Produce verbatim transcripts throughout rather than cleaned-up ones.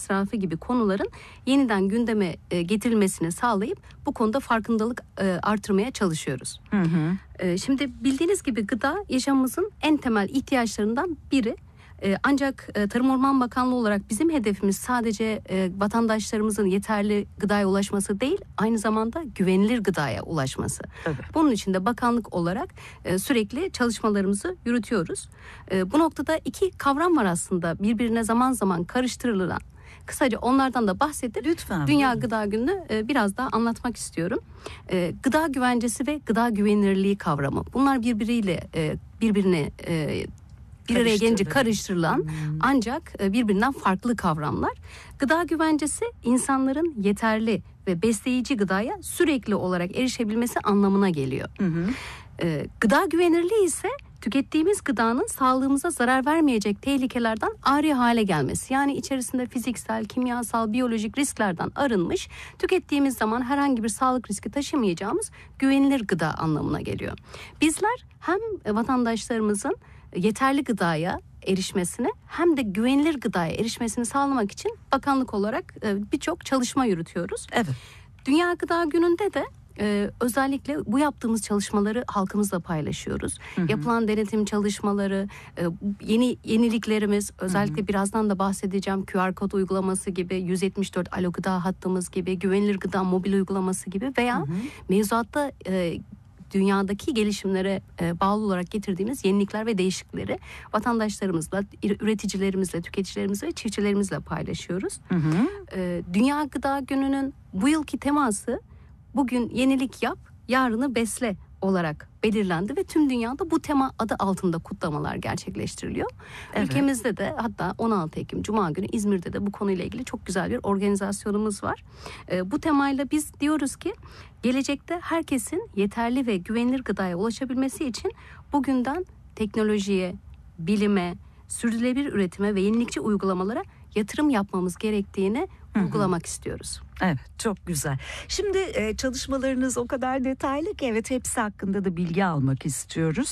israfı gibi konuların yeniden gündeme e, getirilmesini sağlayıp bu konuda farkındalık e, artırmaya çalışıyoruz. Hı hı. E, şimdi bildiğiniz gibi gıda yaşamımızın en temel ihtiyaçlarından biri. Ee, ancak e, Tarım Orman Bakanlığı olarak bizim hedefimiz sadece e, vatandaşlarımızın yeterli gıdaya ulaşması değil, aynı zamanda güvenilir gıdaya ulaşması. Evet. Bunun için de bakanlık olarak e, sürekli çalışmalarımızı yürütüyoruz. E, bu noktada iki kavram var aslında birbirine zaman zaman karıştırılan. Kısaca onlardan da bahsedip Lütfen, Dünya buyurun. Gıda Günü'nü e, biraz daha anlatmak istiyorum. E, gıda güvencesi ve gıda güvenilirliği kavramı. Bunlar birbiriyle e, birbirine e, bir araya gelince karıştırılan hmm. ancak birbirinden farklı kavramlar. Gıda güvencesi insanların yeterli ve besleyici gıdaya sürekli olarak erişebilmesi anlamına geliyor. Hı hı. Ee, gıda güvenirliği ise tükettiğimiz gıdanın sağlığımıza zarar vermeyecek tehlikelerden ari hale gelmesi. Yani içerisinde fiziksel, kimyasal, biyolojik risklerden arınmış, tükettiğimiz zaman herhangi bir sağlık riski taşımayacağımız güvenilir gıda anlamına geliyor. Bizler hem vatandaşlarımızın yeterli gıdaya erişmesini hem de güvenilir gıdaya erişmesini sağlamak için bakanlık olarak birçok çalışma yürütüyoruz. Evet. Dünya Gıda Günü'nde de Ee, özellikle bu yaptığımız çalışmaları halkımızla paylaşıyoruz. Hı hı. Yapılan denetim çalışmaları, e, yeni yeniliklerimiz, özellikle hı hı. birazdan da bahsedeceğim Q R kod uygulaması gibi, yüz yetmiş dört Alo Gıda hattımız gibi, güvenilir gıda mobil uygulaması gibi veya hı hı. mevzuatta e, dünyadaki gelişimlere e, bağlı olarak getirdiğimiz yenilikler ve değişiklikleri vatandaşlarımızla, üreticilerimizle, tüketicilerimizle ve çiftçilerimizle paylaşıyoruz. Hı hı. E, Dünya Gıda Günü'nün bu yılki teması bugün yenilik yap, yarını besle olarak belirlendi ve tüm dünyada bu tema adı altında kutlamalar gerçekleştiriliyor. Evet. Ülkemizde de hatta on altı Ekim Cuma günü İzmir'de de bu konuyla ilgili çok güzel bir organizasyonumuz var. Ee, bu temayla biz diyoruz ki gelecekte herkesin yeterli ve güvenilir gıdaya ulaşabilmesi için bugünden teknolojiye, bilime, sürdürülebilir üretime ve yenilikçi uygulamalara yatırım yapmamız gerektiğini Hı-hı. uygulamak istiyoruz. Evet, çok güzel. Şimdi e, çalışmalarınız o kadar detaylı ki evet hepsi hakkında da bilgi almak istiyoruz.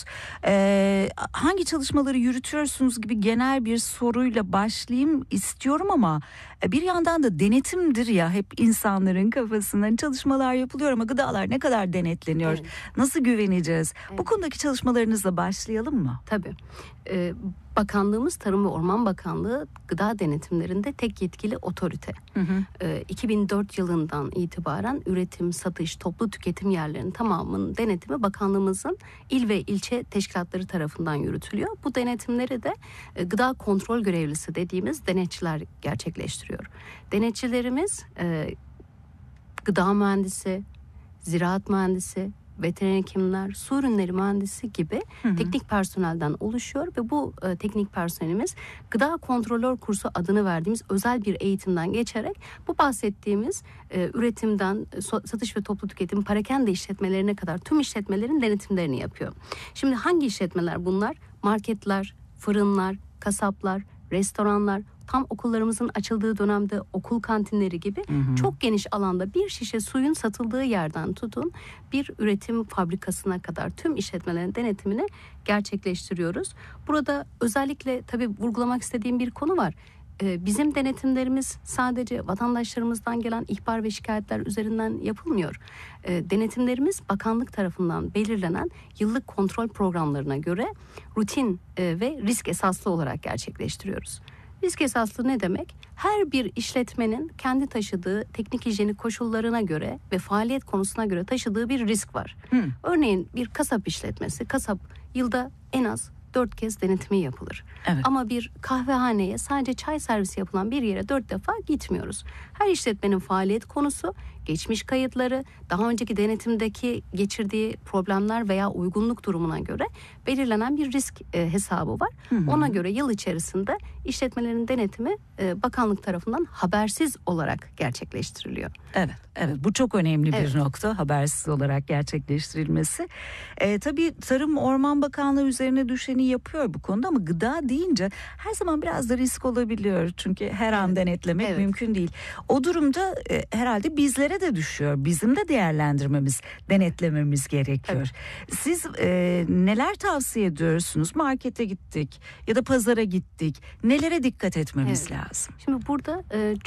E, hangi çalışmaları yürütüyorsunuz gibi genel bir soruyla başlayayım istiyorum ama e, bir yandan da denetimdir ya hep insanların kafasından çalışmalar yapılıyor ama gıdalar ne kadar denetleniyor? Evet. Nasıl güveneceğiz? Evet. Bu konudaki çalışmalarınızla başlayalım mı? Tabii. Ee, Bakanlığımız Tarım ve Orman Bakanlığı gıda denetimlerinde tek yetkili otorite. Hı hı. Ee, iki bin dört yılından itibaren üretim, satış, toplu tüketim yerlerinin tamamının denetimi bakanlığımızın il ve ilçe teşkilatları tarafından yürütülüyor. Bu denetimleri de e, gıda kontrol görevlisi dediğimiz denetçiler gerçekleştiriyor. Denetçilerimiz e, gıda mühendisi, ziraat mühendisi, veteriner hekimler, su ürünleri mühendisi gibi hı hı. teknik personelden oluşuyor ve bu e, teknik personelimiz gıda kontrolör kursu adını verdiğimiz özel bir eğitimden geçerek bu bahsettiğimiz e, üretimden so, satış ve toplu tüketim parakende işletmelerine kadar tüm işletmelerin denetimlerini yapıyor. Şimdi hangi işletmeler bunlar? Marketler, fırınlar, kasaplar, restoranlar, tam okullarımızın açıldığı dönemde okul kantinleri gibi hı hı. çok geniş alanda bir şişe suyun satıldığı yerden tutun bir üretim fabrikasına kadar tüm işletmelerin denetimini gerçekleştiriyoruz. Burada özellikle tabii vurgulamak istediğim bir konu var. Ee, bizim denetimlerimiz sadece vatandaşlarımızdan gelen ihbar ve şikayetler üzerinden yapılmıyor. Ee, denetimlerimiz bakanlık tarafından belirlenen yıllık kontrol programlarına göre rutin e, ve risk esaslı olarak gerçekleştiriyoruz. Risk esaslı ne demek? Her bir işletmenin kendi taşıdığı teknik hijyenik koşullarına göre ve faaliyet konusuna göre taşıdığı bir risk var. Hmm. Örneğin bir kasap işletmesi, kasap yılda en az dört kez denetimi yapılır. Evet. Ama bir kahvehaneye sadece çay servisi yapılan bir yere dört defa gitmiyoruz. Her işletmenin faaliyet konusu, geçmiş kayıtları, daha önceki denetimdeki geçirdiği problemler veya uygunluk durumuna göre belirlenen bir risk e, hesabı var. Hı hı. Ona göre yıl içerisinde işletmelerin denetimi e, bakanlık tarafından habersiz olarak gerçekleştiriliyor. Evet, evet bu çok önemli bir evet. nokta, habersiz olarak gerçekleştirilmesi. E, tabii Tarım Orman Bakanlığı üzerine düşeni yapıyor bu konuda ama gıda deyince her zaman biraz da risk olabiliyor. Çünkü her an evet. denetlemek evet. mümkün değil. O durumda e, herhalde bizlere de düşüyor. Bizim de değerlendirmemiz, denetlememiz gerekiyor. Evet. Siz e, neler tavsiye ediyorsunuz? Markete gittik ya da pazara gittik. Nelere dikkat etmemiz evet. lazım? Şimdi burada e,